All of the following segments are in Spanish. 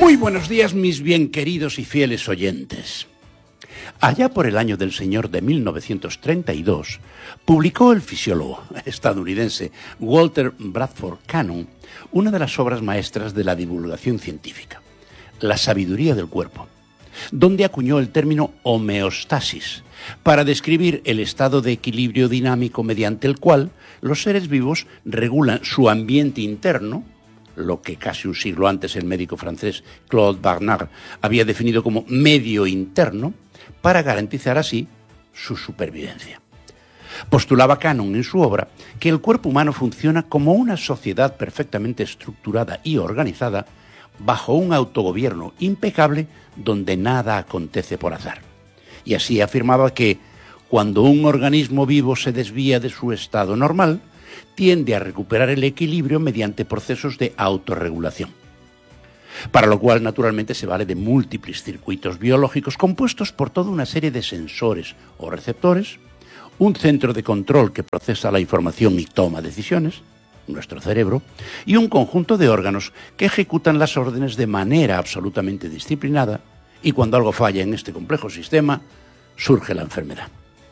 Muy buenos días, mis bien queridos y fieles oyentes. Allá por el año del Señor de 1932, publicó el fisiólogo estadounidense Walter Bradford Cannon una de las obras maestras de la divulgación científica, La sabiduría del cuerpo, donde acuñó el término homeostasis para describir el estado de equilibrio dinámico mediante el cual los seres vivos regulan su ambiente interno, lo que casi un siglo antes el médico francés Claude Bernard había definido como medio interno, para garantizar así su supervivencia. Postulaba Cannon en su obra que el cuerpo humano funciona como una sociedad perfectamente estructurada y organizada bajo un autogobierno impecable donde nada acontece por azar. Y así afirmaba que cuando un organismo vivo se desvía de su estado normal, tiende a recuperar el equilibrio mediante procesos de autorregulación, para lo cual naturalmente se vale de múltiples circuitos biológicos compuestos por toda una serie de sensores o receptores, un centro de control que procesa la información y toma decisiones, nuestro cerebro, y un conjunto de órganos que ejecutan las órdenes de manera absolutamente disciplinada, y cuando algo falla en este complejo sistema, surge la enfermedad.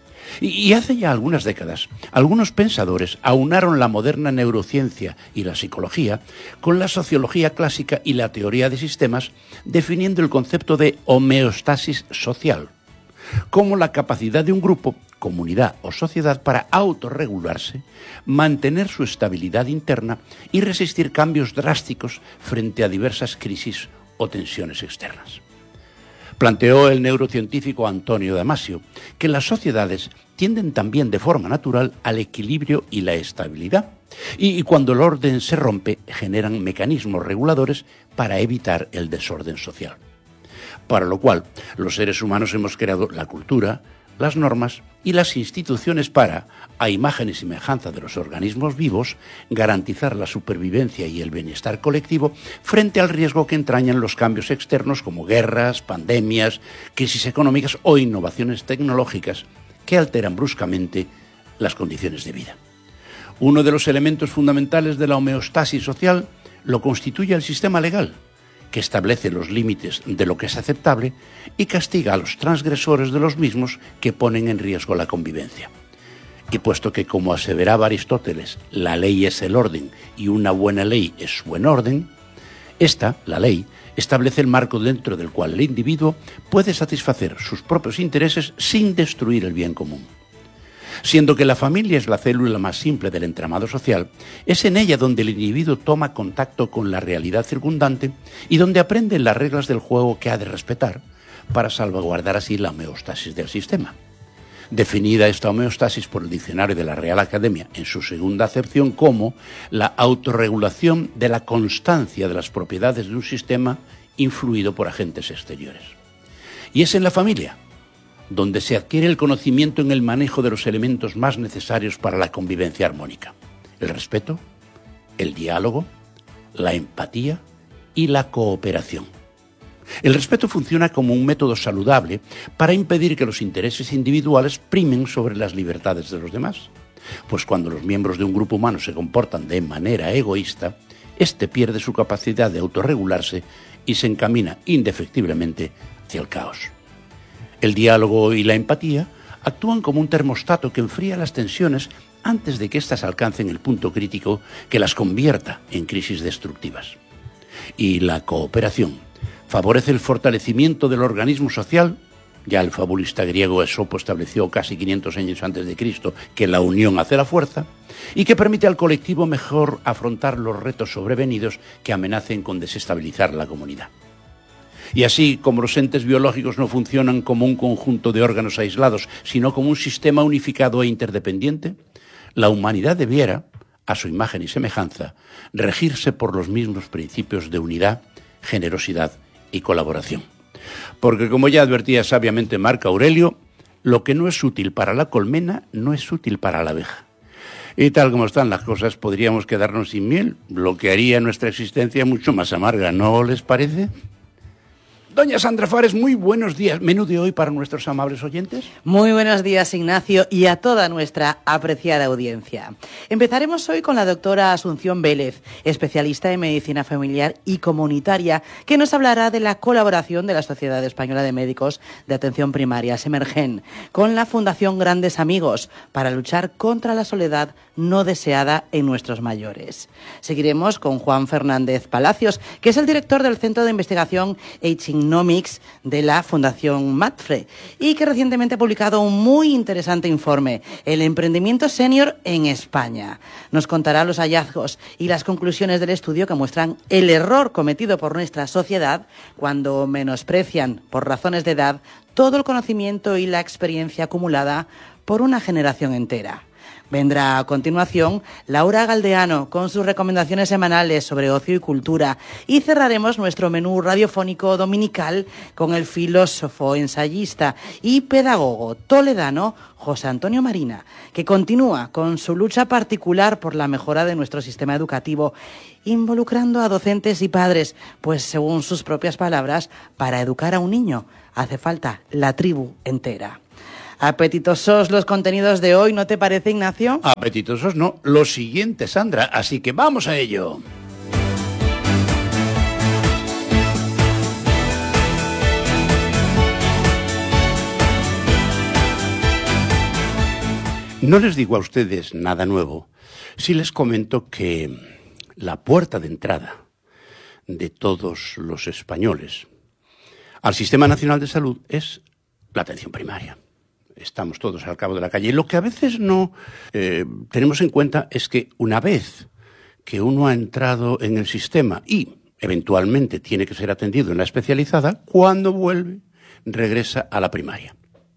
Y hace ya algunas décadas, algunos pensadores aunaron la moderna neurociencia y la psicología con la sociología clásica y la teoría de sistemas, definiendo el concepto de homeostasis social, como la capacidad de un grupo, comunidad o sociedad para autorregularse, mantener su estabilidad interna y resistir cambios drásticos frente a diversas crisis o tensiones externas. Planteó el neurocientífico Antonio Damasio que las sociedades tienden también de forma natural al equilibrio y la estabilidad, y cuando el orden se rompe generan mecanismos reguladores para evitar el desorden social. Para lo cual, los seres humanos hemos creado la cultura, las normas y las instituciones para, a imagen y semejanza de los organismos vivos, garantizar la supervivencia y el bienestar colectivo frente al riesgo que entrañan los cambios externos como guerras, pandemias, crisis económicas o innovaciones tecnológicas que alteran bruscamente las condiciones de vida. Uno de los elementos fundamentales de la homeostasis social lo constituye el sistema legal, que establece los límites de lo que es aceptable y castiga a los transgresores de los mismos que ponen en riesgo la convivencia. Y puesto que, como aseveraba Aristóteles, la ley es el orden y una buena ley es buen orden, esta, la ley, establece el marco dentro del cual el individuo puede satisfacer sus propios intereses sin destruir el bien común. Siendo que la familia es la célula más simple del entramado social, es en ella donde el individuo toma contacto con la realidad circundante y donde aprende las reglas del juego que ha de respetar para salvaguardar así la homeostasis del sistema. Definida esta homeostasis por el diccionario de la Real Academia en su segunda acepción como la autorregulación de la constancia de las propiedades de un sistema influido por agentes exteriores. Y es en la familia donde se adquiere el conocimiento en el manejo de los elementos más necesarios para la convivencia armónica: el respeto, el diálogo, la empatía y la cooperación. El respeto funciona como un método saludable para impedir que los intereses individuales primen sobre las libertades de los demás, pues cuando los miembros de un grupo humano se comportan de manera egoísta, éste pierde su capacidad de autorregularse y se encamina indefectiblemente hacia el caos. El diálogo y la empatía actúan como un termostato que enfría las tensiones antes de que éstas alcancen el punto crítico que las convierta en crisis destructivas. Y la cooperación favorece el fortalecimiento del organismo social. Ya el fabulista griego Esopo estableció casi 500 años antes de Cristo que la unión hace la fuerza, y que permite al colectivo mejor afrontar los retos sobrevenidos que amenacen con desestabilizar la comunidad. Y así como los entes biológicos no funcionan como un conjunto de órganos aislados, sino como un sistema unificado e interdependiente, la humanidad debiera, a su imagen y semejanza, regirse por los mismos principios de unidad, generosidad y colaboración. Porque, como ya advertía sabiamente Marco Aurelio, lo que no es útil para la colmena no es útil para la abeja. Y tal como están las cosas, podríamos quedarnos sin miel, lo que haría nuestra existencia mucho más amarga, ¿no les parece? Doña Sandra Fares, muy buenos días. ¿Menú de hoy para nuestros amables oyentes? Muy buenos días, Ignacio, y a toda nuestra apreciada audiencia. Empezaremos hoy con la doctora Asunción Vélez, especialista en medicina familiar y comunitaria, que nos hablará de la colaboración de la Sociedad Española de Médicos de Atención Primaria, SEMERGEN, con la Fundación Grandes Amigos, para luchar contra la soledad no deseada en nuestros mayores. Seguiremos con Juan Fernández Palacios, que es el director del Centro de Investigación Agingnomics de la Fundación MAPFRE y que recientemente ha publicado un muy interesante informe, El emprendimiento senior en España. Nos contará los hallazgos y las conclusiones del estudio que muestran el error cometido por nuestra sociedad cuando menosprecian, por razones de edad, todo el conocimiento y la experiencia acumulada por una generación entera. Vendrá a continuación Laura Galdeano con sus recomendaciones semanales sobre ocio y cultura y cerraremos nuestro menú radiofónico dominical con el filósofo, ensayista y pedagogo toledano José Antonio Marina, que continúa con su lucha particular por la mejora de nuestro sistema educativo, involucrando a docentes y padres, pues según sus propias palabras, para educar a un niño hace falta la tribu entera. Apetitosos los contenidos de hoy, ¿no te parece, Ignacio? Apetitosos no, lo siguiente, Sandra, así que vamos a ello. No les digo a ustedes nada nuevo si les comento que la puerta de entrada de todos los españoles al Sistema Nacional de Salud es la atención primaria. Estamos todos al cabo de la calle. Y lo que a veces no tenemos en cuenta es que una vez que uno ha entrado en el sistema y eventualmente tiene que ser atendido en la especializada, cuando vuelve, regresa a la primaria.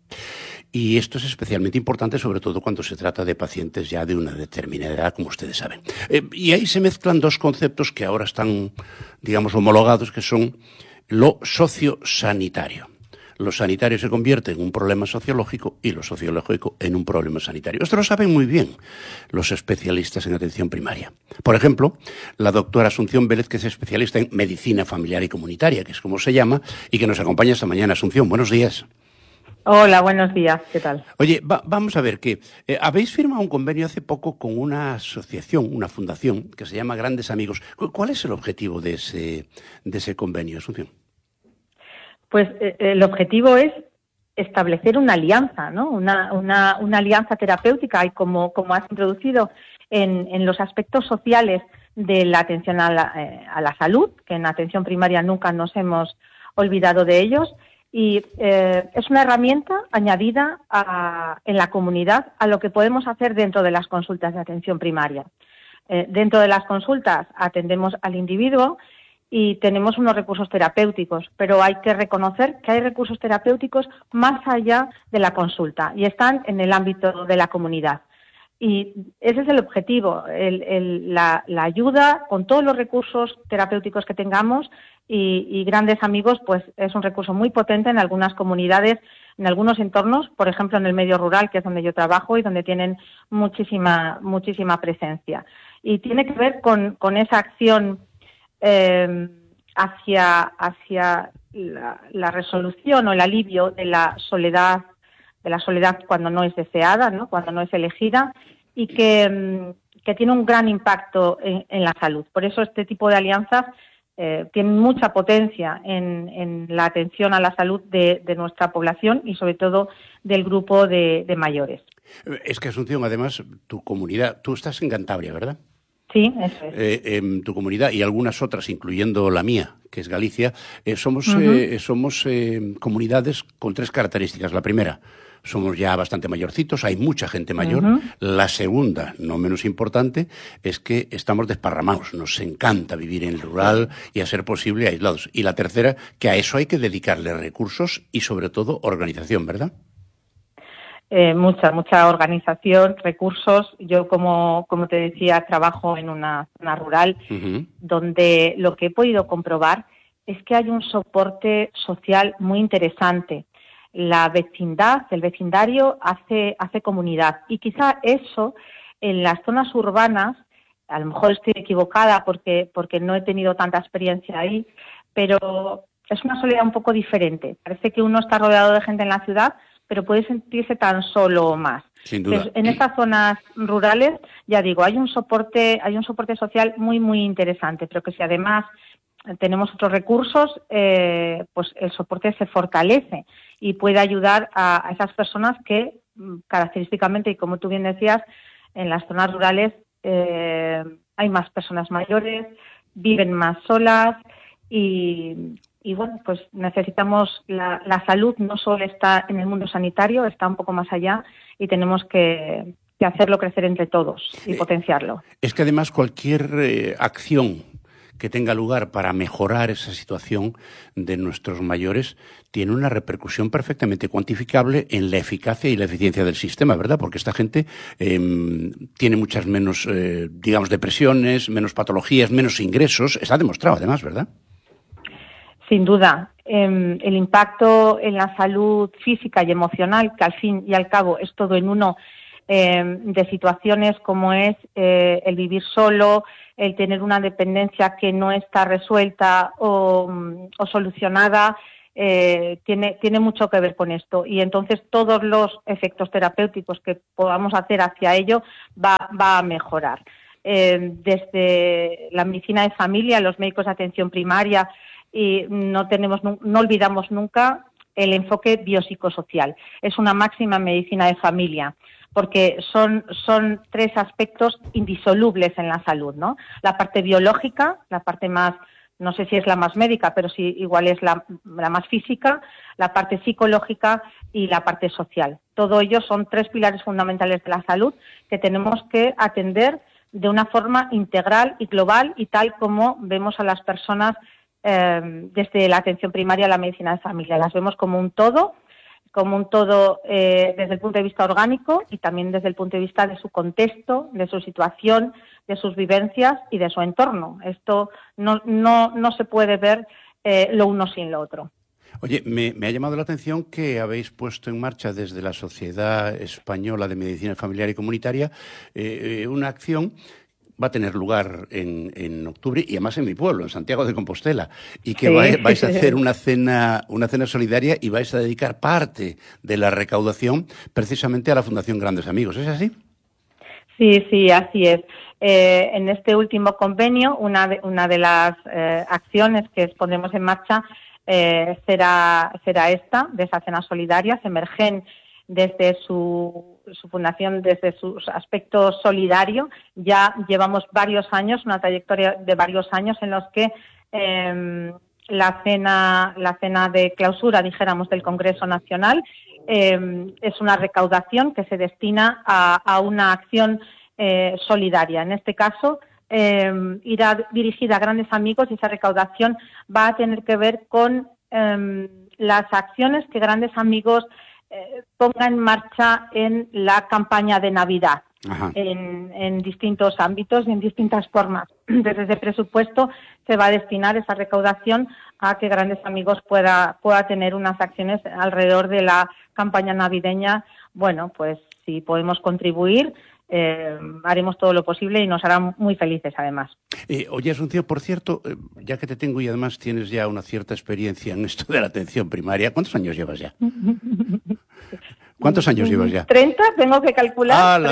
Y esto es especialmente importante, sobre todo cuando se trata de pacientes ya de una determinada edad, como ustedes saben. Y ahí se mezclan dos conceptos que ahora están, digamos, homologados, que son lo sociosanitario. Lo sanitario se convierte en un problema sociológico y lo sociológico en un problema sanitario. Esto lo saben muy bien los especialistas en atención primaria. Por ejemplo, la doctora Asunción Vélez, que es especialista en medicina familiar y comunitaria, que es como se llama, y que nos acompaña esta mañana. Asunción, buenos días. Hola, buenos días, ¿qué tal? Oye, vamos a ver, que habéis firmado un convenio hace poco con una asociación, una fundación, que se llama Grandes Amigos. ¿Cuál es el objetivo de ese convenio, Asunción? Pues el objetivo es establecer una alianza, ¿no? Una alianza terapéutica y como has introducido en los aspectos sociales de la atención a la salud, que en atención primaria nunca nos hemos olvidado de ellos, y es una herramienta añadida en la comunidad a lo que podemos hacer dentro de las consultas de atención primaria. Dentro de las consultas atendemos al individuo y tenemos unos recursos terapéuticos, pero hay que reconocer que hay recursos terapéuticos más allá de la consulta y están en el ámbito de la comunidad. Y ese es el objetivo, la ayuda con todos los recursos terapéuticos que tengamos y Grandes Amigos pues es un recurso muy potente en algunas comunidades, en algunos entornos, por ejemplo en el medio rural, que es donde yo trabajo y donde tienen muchísima presencia. Y tiene que ver con esa acción hacia la resolución o el alivio de la soledad cuando no es deseada, ¿no? Cuando no es elegida y que tiene un gran impacto en la salud. Por eso este tipo de alianzas tienen mucha potencia en la atención a la salud de nuestra población y sobre todo del grupo de mayores. Es que, Asunción, además, tu comunidad, tú estás en Cantabria, ¿verdad? Sí, eso es. En tu comunidad y algunas otras, incluyendo la mía, que es Galicia, somos comunidades con tres características. La primera, somos ya bastante mayorcitos, hay mucha gente mayor. La segunda, no menos importante, es que estamos desparramados. Nos encanta vivir en el rural y, a ser posible, aislados. Y la tercera, que a eso hay que dedicarle recursos y, sobre todo, organización, ¿verdad? Mucha organización, recursos. Yo, como te decía, trabajo en una zona rural donde lo que he podido comprobar es que hay un soporte social muy interesante. La vecindad, el vecindario hace comunidad y quizá eso en las zonas urbanas, a lo mejor estoy equivocada porque no he tenido tanta experiencia ahí, pero es una soledad un poco diferente. Parece que uno está rodeado de gente en la ciudad, pero puede sentirse tan solo o más. Sin duda. Entonces, en estas zonas rurales, ya digo, hay un soporte social muy, muy interesante, pero que si además tenemos otros recursos, pues el soporte se fortalece y puede ayudar a esas personas que característicamente, y como tú bien decías, en las zonas rurales hay más personas mayores, viven más solas y bueno, pues necesitamos la salud no solo está en el mundo sanitario, está un poco más allá y tenemos que hacerlo crecer entre todos y potenciarlo. Es que además cualquier acción que tenga lugar para mejorar esa situación de nuestros mayores tiene una repercusión perfectamente cuantificable en la eficacia y la eficiencia del sistema, ¿verdad? Porque esta gente tiene muchas menos, digamos, depresiones, menos patologías, menos ingresos. Está demostrado, además, ¿verdad? Sin duda. El impacto en la salud física y emocional, que al fin y al cabo es todo en uno, de situaciones como es el vivir solo, el tener una dependencia que no está resuelta o solucionada, tiene mucho que ver con esto. Y entonces todos los efectos terapéuticos que podamos hacer hacia ello va a mejorar. Desde la medicina de familia, los médicos de atención primaria, y no olvidamos nunca el enfoque biopsicosocial. Es una máxima en medicina de familia, porque son tres aspectos indisolubles en la salud, ¿no? La parte biológica, la parte más, no sé si es la más médica, pero sí igual es la más física, la parte psicológica y la parte social. Todo ello son tres pilares fundamentales de la salud que tenemos que atender de una forma integral y global y tal como vemos a las personas desde la atención primaria a la medicina de familia. Las vemos como un todo desde el punto de vista orgánico y también desde el punto de vista de su contexto, de su situación, de sus vivencias y de su entorno. Esto no se puede ver lo uno sin lo otro. Oye, me ha llamado la atención que habéis puesto en marcha desde la Sociedad Española de Medicina Familiar y Comunitaria una acción. Va a tener lugar en octubre y además en mi pueblo, en Santiago de Compostela, y que sí. vais a hacer una cena solidaria y vais a dedicar parte de la recaudación precisamente a la Fundación Grandes Amigos. ¿Es así? Sí, así es. En este último convenio, una de las acciones que pondremos en marcha será esta, de esa cena solidaria. Se emergen desde su fundación, desde su aspecto solidario. Ya llevamos varios años, una trayectoria de varios años en los que la cena de clausura, dijéramos, del Congreso Nacional es una recaudación que se destina a una acción solidaria. En este caso, irá dirigida a grandes amigos y esa recaudación va a tener que ver con las acciones que grandes amigos ponga en marcha en la campaña de Navidad, en distintos ámbitos y en distintas formas. Desde ese presupuesto se va a destinar esa recaudación a que Grandes Amigos pueda tener unas acciones alrededor de la campaña navideña. Bueno, pues si podemos contribuir, haremos todo lo posible y nos hará muy felices además. Oye, Asunción, por cierto, ya que te tengo y además tienes ya una cierta experiencia en esto de la atención primaria, ¿cuántos años llevas ya? ¿Cuántos años llevas ya? 30, tengo que calcular.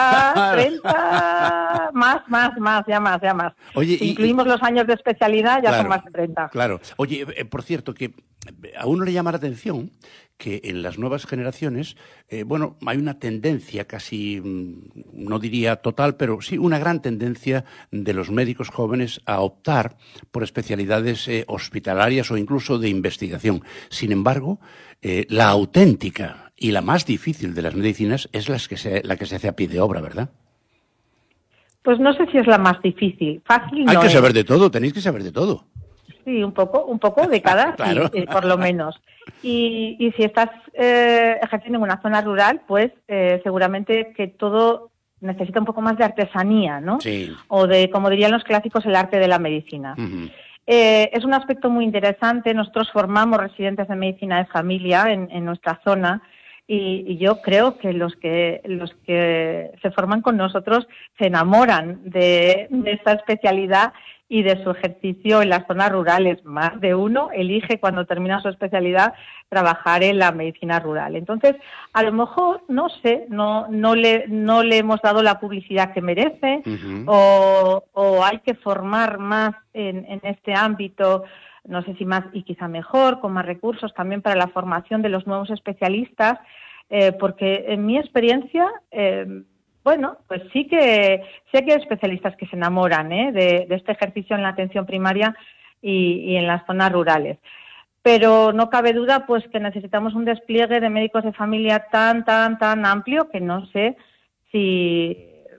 30, más. Oye, si incluimos los años de especialidad, ya son más de 30. Claro. Oye, por cierto, que a uno le llama la atención que en las nuevas generaciones, hay una tendencia casi, no diría total, pero sí una gran tendencia de los médicos jóvenes a optar por especialidades hospitalarias o incluso de investigación. Sin embargo, la auténtica y la más difícil de las medicinas es la que se hace a pie de obra, ¿verdad? Pues no sé si es la más difícil. Fácil no Hay que es. saber de todo, tenéis que saber de todo. Sí, un poco de cada, claro. Sí, por lo menos. Y si estás ejerciendo en una zona rural, pues seguramente que todo necesita un poco más de artesanía, ¿no? Sí. O de, como dirían los clásicos, el arte de la medicina. Uh-huh. Es un aspecto muy interesante. Nosotros formamos residentes de medicina de familia en nuestra zona. Y yo creo que los que se forman con nosotros se enamoran de esta especialidad y de su ejercicio en las zonas rurales. Más de uno elige cuando termina su especialidad trabajar en la medicina rural. Entonces, a lo mejor, no sé, no le hemos dado la publicidad que merece, o hay que formar más en este ámbito, no sé si más y quizá mejor, con más recursos también para la formación de los nuevos especialistas, porque en mi experiencia, bueno, pues sí que hay especialistas que se enamoran de este ejercicio en la atención primaria y en las zonas rurales. Pero no cabe duda pues que necesitamos un despliegue de médicos de familia tan amplio que no sé si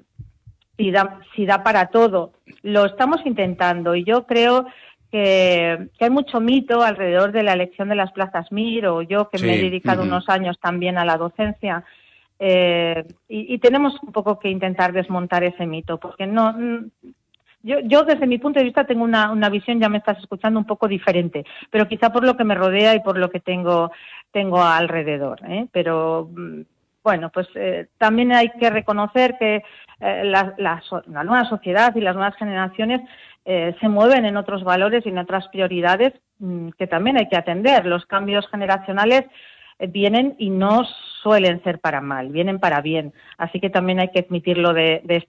da para todo. Lo estamos intentando y yo creo que hay mucho mito alrededor de la elección de las plazas MIR, o yo que me he dedicado unos años también a la docencia, y tenemos un poco que intentar desmontar ese mito, porque yo desde mi punto de vista tengo una visión, ya me estás escuchando, un poco diferente, pero quizá por lo que me rodea y por lo que tengo alrededor, pero bueno, pues también hay que reconocer que la nueva sociedad y las nuevas generaciones se mueven en otros valores y en otras prioridades que también hay que atender. Los cambios generacionales vienen y no suelen ser para mal, vienen para bien. Así que también hay que admitirlo de